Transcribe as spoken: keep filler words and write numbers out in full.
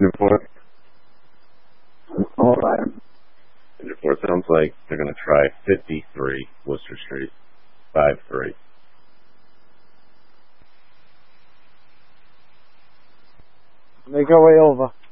Newport. All right. Newport sounds like they're going to try fifty-three Worcester Street. five three. Make our way over.